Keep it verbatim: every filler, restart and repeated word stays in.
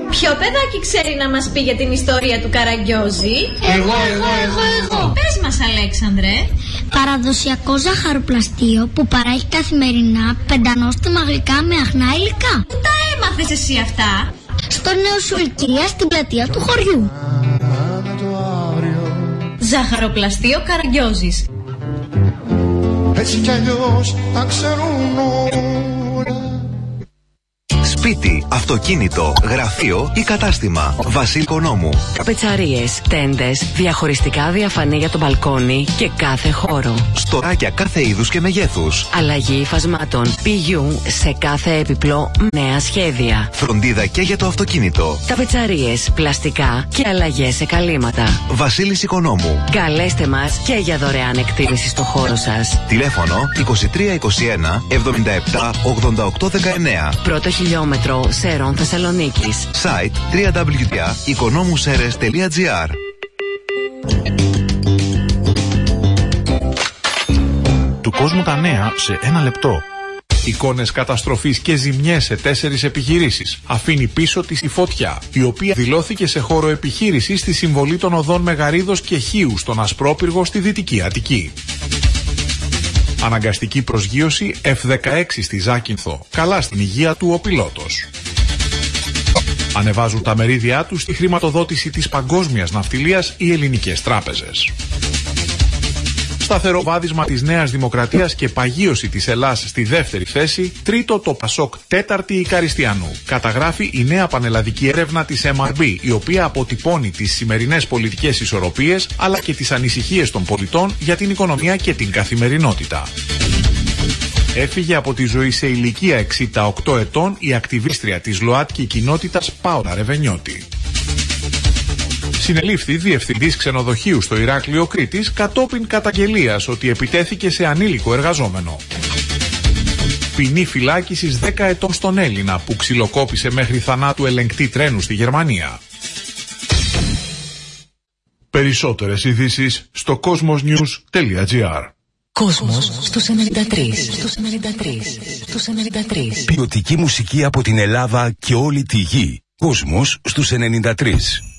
Ποιο παιδάκι ξέρει να μας πει για την ιστορία του Καραγκιόζη? Εγώ, εγώ, εγώ, εγώ. Πες μας, Αλέξανδρε. Παραδοσιακό ζαχαροπλαστείο που παράγει καθημερινά πεντανόστιμα γλυκά με αχνά υλικά. Πού τα έμαθες εσύ αυτά? Στο Νεοσουλκία, στην πλατεία του χωριού. Ζαχαροπλαστείο Καραγκιόζης. Έτσι κι αλλιώς τα ξέρουν όλα. Σπίτι, αυτοκίνητο, γραφείο ή κατάστημα. Βασίλη Οικονόμου. Πετσαρίες, τέντες, διαχωριστικά διαφανή για το μπαλκόνι και κάθε χώρο. Στοράκια κάθε είδους και μεγέθους. Αλλαγή υφασμάτων. Πηγιού σε κάθε έπιπλο. Νέα σχέδια. Φροντίδα και για το αυτοκίνητο. Ταπετσαρίες, πλαστικά και αλλαγές σε καλύματα. Βασίλης Οικονόμου. Καλέστε μας και για δωρεάν εκτίμηση στο χώρο σας. Τηλέφωνο είκοσι τρία είκοσι ένα εβδομήντα επτά ογδόντα οκτώ δεκαεννέα. Πρώτο χιλιόμετρο Σέρων Θεσσαλονίκης. Site double-u double-u double-u τελεία οικονόμουσέρες τελεία τζι άρ. Του κόσμου τα νέα σε ένα λεπτό. Εικόνες καταστροφής και ζημιές σε τέσσερις επιχειρήσεις. Αφήνει πίσω της η φωτιά, η οποία δηλώθηκε σε χώρο επιχείρησης στη συμβολή των οδών Μεγαρίδος και Χίου στον Ασπρόπυργο στη Δυτική Αττική. Αναγκαστική προσγείωση εφ δεκαέξι στη Ζάκυνθο. Καλά στην υγεία του ο πιλότος. Ανεβάζουν τα μερίδια τους στη χρηματοδότηση της παγκόσμιας ναυτιλίας οι ελληνικές τράπεζες. Σταθερό βάδισμα της Νέας Δημοκρατίας και παγίωση της Ελλάς στη δεύτερη θέση. Τρίτο το Πασόκ, τέταρτη η Καριστιανού. Καταγράφει η νέα πανελλαδική έρευνα της εμ αρ μπι, η οποία αποτυπώνει τις σημερινές πολιτικές ισορροπίες αλλά και τις ανησυχίες των πολιτών για την οικονομία και την καθημερινότητα. Έφυγε από τη ζωή σε ηλικία εξήντα οκτώ ετών η ακτιβίστρια της ΛΟΑΤΚΙ κοινότητας Πάολα Ρεβενιώτη. Συνελήφθη διευθυντής ξενοδοχείου στο Ηράκλειο Κρήτης κατόπιν καταγγελίας ότι επιτέθηκε σε ανήλικο εργαζόμενο. Ποινή φυλάκισης δέκα ετών στον Έλληνα που ξυλοκόπησε μέχρι θανάτου ελεγκτή τρένου στη Γερμανία. Περισσότερες ειδήσεις στο κόσμοσνιους τελεία τζι άρ. Κόσμος στους ενενήντα τρία. Στους ενενήντα τρία. Στους ενενήντα τρία. Ποιοτική μουσική από την Ελλάδα και όλη τη γη. Κόσμος στους ενενήντα τρία.